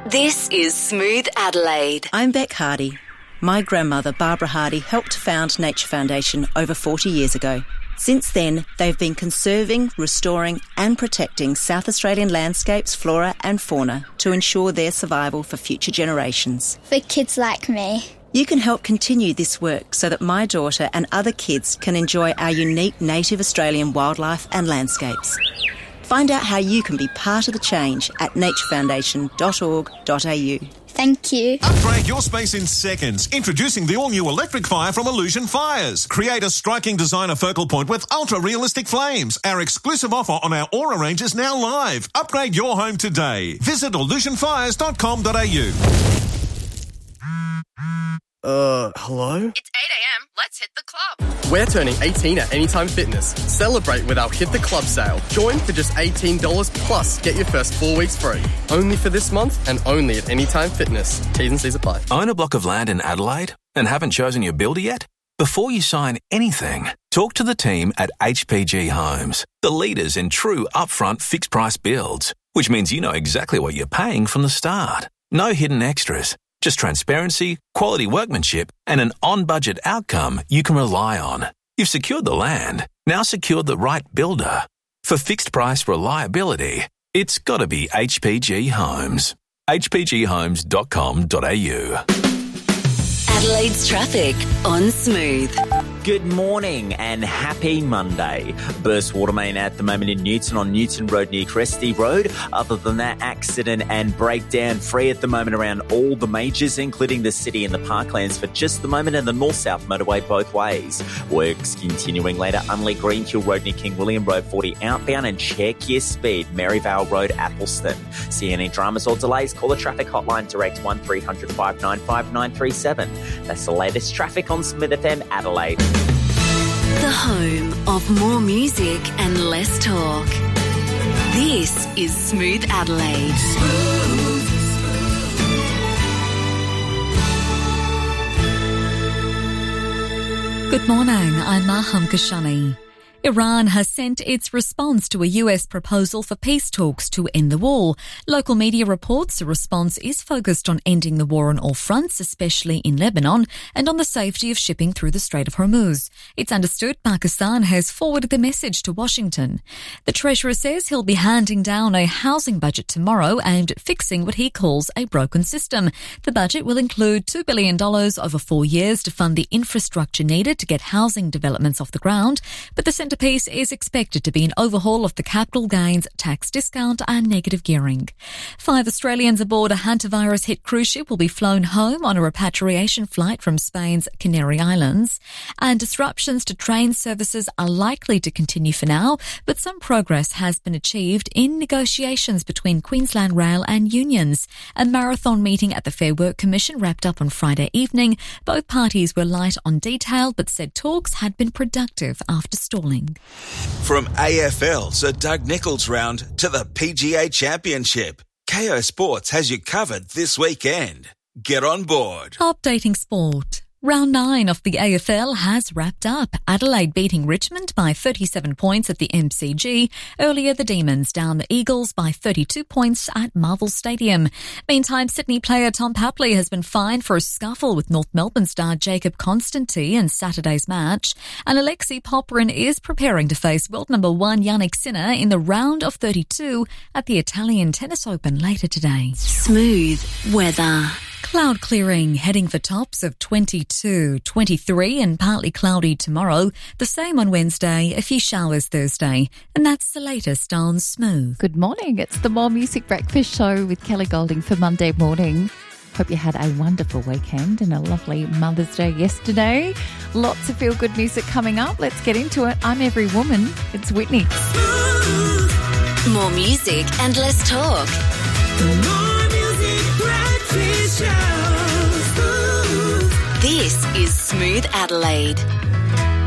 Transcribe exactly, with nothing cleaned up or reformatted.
This is Smooth Adelaide. I'm Beck Hardy. My grandmother, Barbara Hardy, helped to found Nature Foundation over forty years ago. Since then, they've been conserving, restoring and protecting South Australian landscapes, flora and fauna to ensure their survival for future generations. For kids like me. You can help continue this work so that my daughter and other kids can enjoy our unique native Australian wildlife and landscapes. Find out how you can be part of the change at nature foundation dot org dot a u. Thank you. Upgrade your space in seconds. Introducing the all-new electric fire from Illusion Fires. Create a striking designer focal point with ultra-realistic flames. Our exclusive offer on our Aura range is now live. Upgrade your home today. Visit illusion fires dot com dot a u. Uh, hello? It's eight a.m. Let's hit the club. We're turning eighteen at Anytime Fitness. Celebrate with our Hit the Club sale. Join for just eighteen dollars plus get your first four weeks free. Only for this month and only at Anytime Fitness. T's and C's apply. Own a block of land in Adelaide and haven't chosen your builder yet? Before you sign anything, talk to the team at H P G Homes, the leaders in true upfront fixed price builds, which means you know exactly what you're paying from the start. No hidden extras. Just transparency, quality workmanship, and an on-budget outcome you can rely on. You've secured the land, now secure the right builder. For fixed-price reliability, it's got to be H P G Homes. h p g homes dot com dot a u. Adelaide's traffic on Smooth. Good morning and happy Monday. Burst water main at the moment in Newton on Newton Road near Cresty Road. Other than that, accident and breakdown free at the moment around all the majors, including the city and the parklands for just the moment, and the north-south motorway both ways. Works continuing later. Unley Greenhill Road near King William Road forty outbound, and check your speed. Maryvale Road, Athelstone. See any dramas or delays? Call the traffic hotline direct one three hundred five nine five nine three seven. That's the latest traffic on Smith F M Adelaide. The home of more music and less talk. This is Smooth Adelaide. Smooth. Good morning, I'm Maham Kashani. Iran has sent its response to a U S proposal for peace talks to end the war. Local media reports the response is focused on ending the war on all fronts, especially in Lebanon, and on the safety of shipping through the Strait of Hormuz. It's understood Pakistan has forwarded the message to Washington. The Treasurer says he'll be handing down a housing budget tomorrow aimed at fixing what he calls a broken system. The budget will include two billion dollars over four years to fund the infrastructure needed to get housing developments off the ground, but the centre piece is expected to be an overhaul of the capital gains tax discount and negative gearing. Five Australians aboard a hantavirus-hit cruise ship will be flown home on a repatriation flight from Spain's Canary Islands, and disruptions to train services are likely to continue for now, but some progress has been achieved in negotiations between Queensland Rail and unions. A marathon meeting at the Fair Work Commission wrapped up on Friday evening. Both parties were light on detail, but said talks had been productive after stalling. From A F L's the Doug Nicholls round to the P G A Championship, K O Sports has you covered this weekend. Get on board. Updating sport. Round nine of the A F L has wrapped up. Adelaide beating Richmond by thirty-seven points at the M C G. Earlier, the Demons down the Eagles by thirty-two points at Marvel Stadium. Meantime, Sydney player Tom Papley has been fined for a scuffle with North Melbourne star Jacob Constantine in Saturday's match. And Alexei Popyrin is preparing to face world number one Yannick Sinner in the round of thirty-two at the Italian Tennis Open later today. Smooth weather. Cloud clearing, heading for tops of twenty-two, twenty-three and partly cloudy tomorrow. The same on Wednesday, a few showers Thursday. And that's the latest on Smooth. Good morning. It's the More Music Breakfast Show with Kelly Golding for Monday morning. Hope you had a wonderful weekend and a lovely Mother's Day yesterday. Lots of feel-good music coming up. Let's get into it. I'm Every Woman. It's Whitney. More music and less talk. More music breakfast show. This is Smooth Adelaide.